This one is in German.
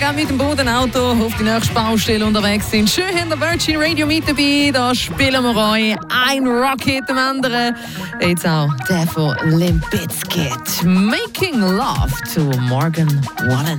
gerne mit dem Bodenauto auf die nächste Baustelle unterwegs sind. Schön haben der Virgin Radio mit dabei. Da spielen wir euch ein Rocket am anderen. Jetzt auch der von Limp Bizkit. Making Love to Morgan Wallen.